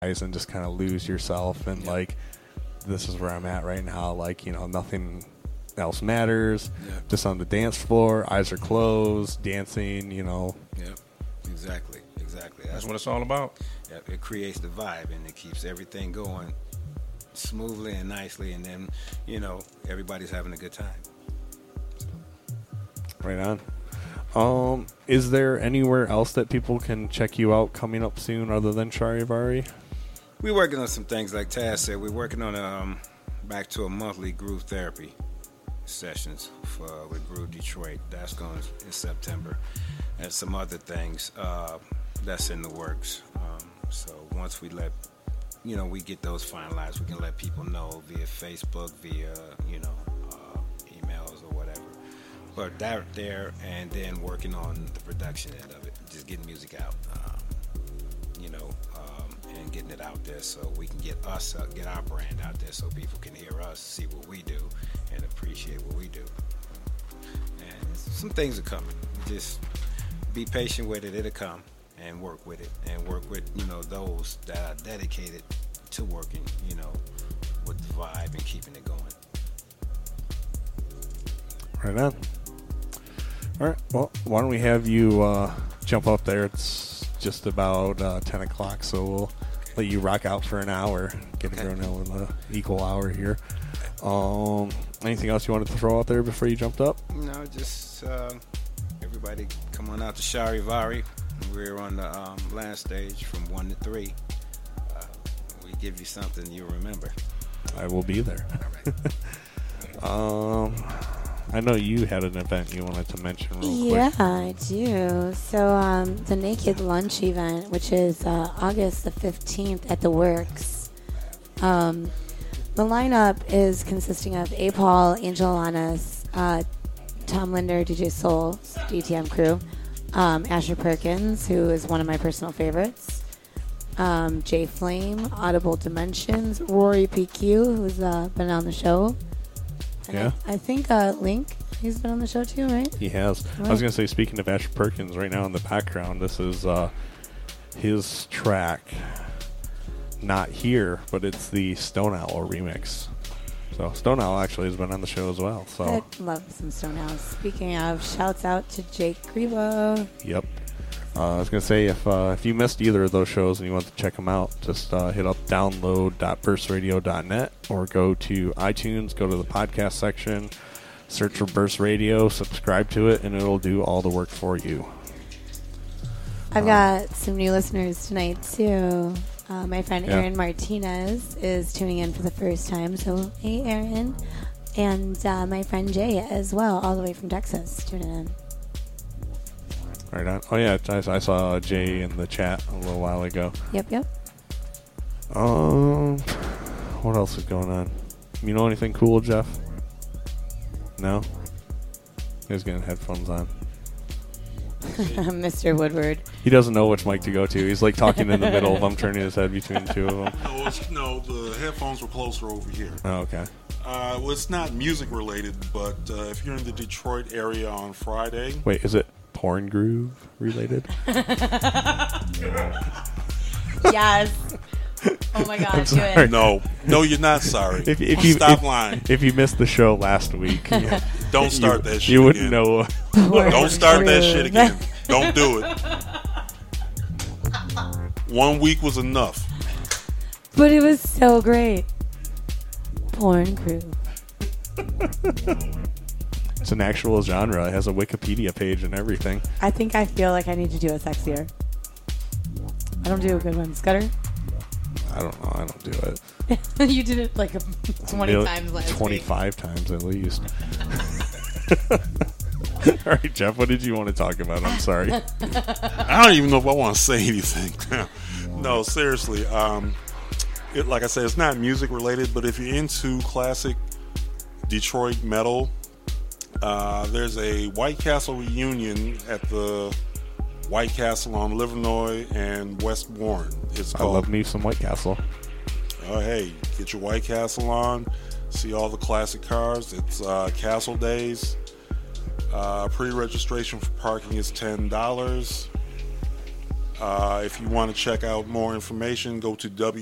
eyes and just kind of lose yourself and like, this is where I'm at right now. Like, you know, nothing else matters. Just on the dance floor, eyes are closed, dancing, you know. Yep, exactly. That's what it's all about. Yep, it creates the vibe and it keeps everything going smoothly and nicely, and then, you know, everybody's having a good time. Right on. Is there anywhere else that people can check you out coming up soon other than Charivari? We're working on some things like Taz said. We're working on back to a monthly groove therapy sessions with Groove Detroit. That's going in September, and some other things that's in the works. So once we we get those finalized, we can let people know via Facebook, via emails or whatever. But that there, and then working on the production end of it, just getting music out, and getting it out there so we can get our brand out there so people can hear us, see what we do, and appreciate what we do. And some things are coming. Just be patient with it. It'll come, and work with it, and work with those that are dedicated to working, with the vibe and keeping it going. Right on. All right. Well, why don't we have you jump up there? It's just about 10 o'clock, so we'll let you rock out for an hour. Get it going on with an equal hour here. Anything else you wanted to throw out there before you jumped up? No, just everybody come on out to Charivari. We're on the land stage from 1 to 3. We give you something you remember. I will be there. I know you had an event you wanted to mention real quick. Yeah, I do. So the Naked Lunch event, which is August the 15th at the Works. The lineup is consisting of A. Paul, Angel Alanis, Tom Linder, DJ Soul, DTM crew, Asher Perkins, who is one of my personal favorites, Jay Flame, Audible Dimensions, Rory PQ, who's been on the show. And yeah. I think Link, he's been on the show too, right? He has. Right. I was going to say, speaking of Asher Perkins, right now in the background, this is his track. Not here, but it's the Stone Owl remix. So Stone Owl actually has been on the show as well. So I love some Stone Owls. Speaking of, shouts out to Jake Grebo. Yep. I was going to say, if you missed either of those shows and you want to check them out, just hit up download.burstradio.net or go to iTunes, go to the podcast section, search for Burst Radio, subscribe to it, and it'll do all the work for you. I've got some new listeners tonight, too. My friend Aaron Martinez is tuning in for the first time. So, hey, Aaron. And my friend Jay as well, all the way from Texas, tuning in. Right on. Oh, yeah, I saw Jay in the chat a little while ago. Yep. What else is going on? You know anything cool, Jeff? No? He's getting headphones on. Mr. Woodward. He doesn't know which mic to go to. He's like talking in the middle of them, turning his head between the two of them. No, the headphones were closer over here. Oh, okay. Well, it's not music related, but if you're in the Detroit area on Friday... Wait, is it Porn Groove related? Yes. Oh my God, do it. No, you're not sorry. Stop lying. If you missed the show last week, don't start that shit you wouldn't again. know. Don't start that shit again. Don't do it. 1 week was enough. But it was so great. Porn Groove. It's an actual genre. It has a Wikipedia page and everything. I think I feel like I need to do a sexier. I don't do a good one. Scudder? I don't know. I don't do it. You did it like 20 times last 25 times at least. All right, Jeff, what did you want to talk about? I'm sorry. I don't even know if I want to say anything. No, seriously. Like I said, it's not music related, but if you're into classic Detroit metal, there's a White Castle reunion at the White Castle on Livernois and West Warren. I love me some White Castle. Oh, hey, get your White Castle on, see all the classic cars. It's Castle Days. Pre-registration for parking is $10. If you want to check out more information, go to